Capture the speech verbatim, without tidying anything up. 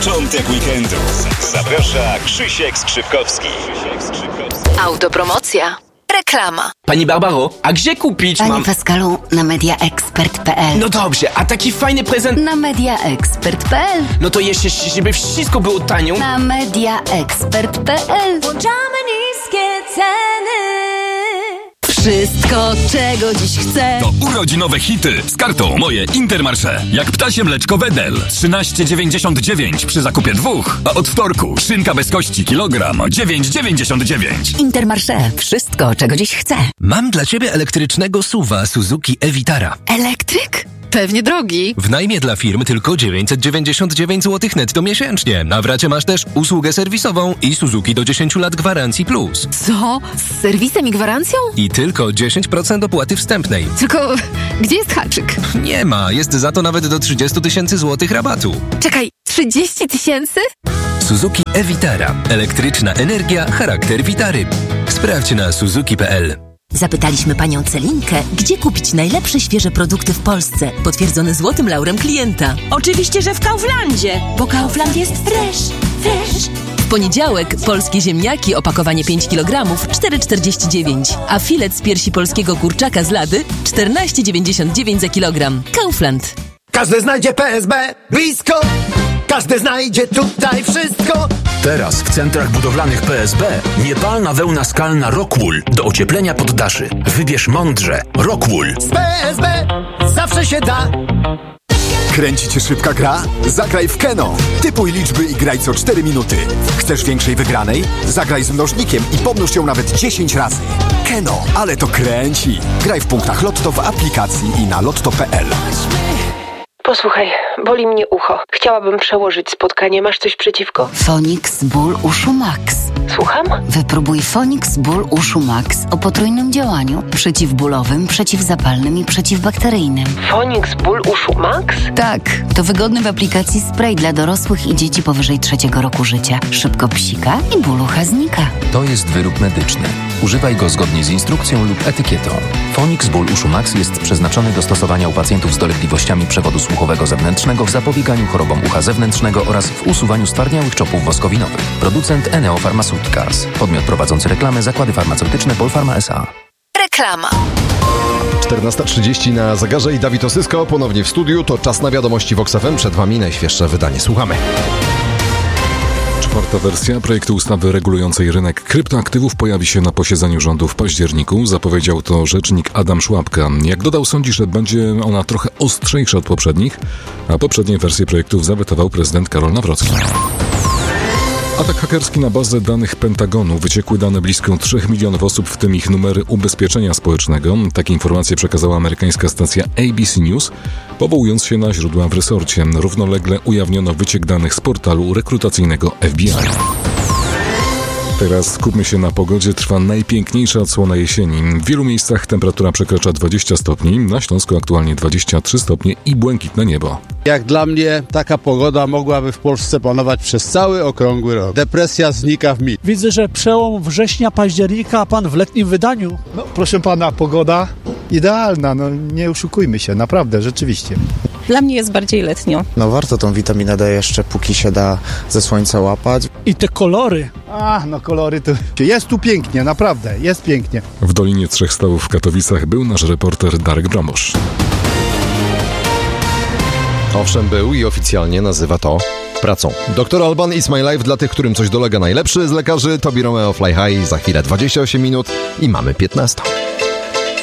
Początek weekendu. Zaprasza Krzysiek Skrzypkowski. Autopromocja. Reklama. Pani Barbaro, a gdzie kupić Panie mam... Pascalu, na mediaexpert kropka p l. No dobrze, a taki fajny prezent... Na mediaexpert kropka p l. No to jeszcze, żeby wszystko było tanio... Na mediaexpert kropka p l. Włączamy niskie ceny. Wszystko, czego dziś chcę. To urodzinowe hity z kartą Moje Intermarché. Jak ptasie mleczko Wedel trzynaście dziewięćdziesiąt dziewięć przy zakupie dwóch, a od wtorku szynka bez kości kilogram dziewięć dziewięćdziesiąt dziewięć. Intermarché. Wszystko, czego dziś chcę. Mam dla ciebie elektrycznego suwa Suzuki e-Vitara. Elektryk? Pewnie drogi. W najmie dla firm tylko dziewięćset dziewięćdziesiąt dziewięć złotych netto miesięcznie. Na w racie masz też usługę serwisową i Suzuki do dziesięć lat gwarancji plus. Co? Z serwisem i gwarancją? I tylko dziesięć procent opłaty wstępnej. Tylko gdzie jest haczyk? Nie ma, jest za to nawet do trzydzieści tysięcy złotych rabatu. Czekaj, trzydzieści tysięcy? Suzuki e-Vitara. Elektryczna energia, charakter Vitary. Sprawdź na suzuki kropka p l. Zapytaliśmy panią Celinkę, gdzie kupić najlepsze świeże produkty w Polsce, potwierdzone złotym laurem klienta. Oczywiście, że w Kauflandzie, bo Kaufland jest fresh, fresh. W poniedziałek polskie ziemniaki, opakowanie pięć kilogramów, cztery czterdzieści dziewięć, a filet z piersi polskiego kurczaka z Lady czternaście dziewięćdziesiąt dziewięć za kilogram. Kaufland. Każdy znajdzie P S B blisko, każdy znajdzie tutaj wszystko. Teraz w centrach budowlanych P S B niepalna wełna skalna Rockwool do ocieplenia poddaszy. Wybierz mądrze. Rockwool. Z P S B zawsze się da. Kręci cię szybka gra? Zagraj w Keno. Typuj liczby i graj co cztery minuty. Chcesz większej wygranej? Zagraj z mnożnikiem i pomnóż ją nawet dziesięć razy. Keno, ale to kręci. Graj w punktach Lotto w aplikacji i na lotto kropka p l. Posłuchaj, boli mnie ucho. Chciałabym przełożyć spotkanie. Masz coś przeciwko? Fonix Ból Uszu Max. Słucham? Wypróbuj Fonix Ból Uszu Max o potrójnym działaniu. Przeciwbólowym, przeciwzapalnym i przeciwbakteryjnym. Fonix Ból Uszu Max? Tak, to wygodny w aplikacji spray dla dorosłych i dzieci powyżej trzeciego roku życia. Szybko psika i ból ucha znika. To jest wyrób medyczny. Używaj go zgodnie z instrukcją lub etykietą. Fonix Ból Uszu Max jest przeznaczony do stosowania u pacjentów z dolegliwościami przewodu słuchowego zewnętrznego w zapobieganiu chorobom ucha zewnętrznego oraz w usuwaniu stwardniałych czopów woskowinowych. Producent Eneo Pharmaceuticals. Podmiot prowadzący reklamę Zakłady Farmaceutyczne Polpharma S A. Reklama. czternasta trzydzieści na zegarze i Dawid Osysko ponownie w studiu. To czas na wiadomości Vox F M. Przed wami najświeższe wydanie. Słuchamy. Czwarta wersja projektu ustawy regulującej rynek kryptoaktywów pojawi się na posiedzeniu rządu w październiku. Zapowiedział to rzecznik Adam Szłapka. Jak dodał, sądzi, że będzie ona trochę ostrzejsza od poprzednich, a poprzednie wersje projektów zawetował prezydent Karol Nawrocki. Atak hakerski na bazę danych Pentagonu. Wyciekły dane blisko trzech milionów osób, w tym ich numery ubezpieczenia społecznego. Takie informacje przekazała amerykańska stacja A B C News, powołując się na źródła w resorcie. Równolegle ujawniono wyciek danych z portalu rekrutacyjnego F B I. Teraz skupmy się na pogodzie. Trwa najpiękniejsza odsłona jesieni. W wielu miejscach temperatura przekracza dwadzieścia stopni. Na Śląsku aktualnie dwadzieścia trzy stopnie i błękitne niebo. Jak dla mnie taka pogoda mogłaby w Polsce panować przez cały okrągły rok. Depresja znika w mit. Widzę, że przełom września, października, a pan w letnim wydaniu. No proszę pana, pogoda idealna, no nie oszukujmy się, naprawdę, rzeczywiście. Dla mnie jest bardziej letnio. No warto tą witaminę D jeszcze, póki się da ze słońca łapać. I te kolory. A, no kolory to... Jest tu pięknie, naprawdę, jest pięknie. W Dolinie Trzech Stawów w Katowicach był nasz reporter Darek Bromosz. Owszem, był i oficjalnie nazywa to pracą. doktor Alban It's My Life dla tych, którym coś dolega. Najlepszy z lekarzy. Tobi Romeo Fly High za chwilę dwadzieścia osiem minut i mamy piętnaście.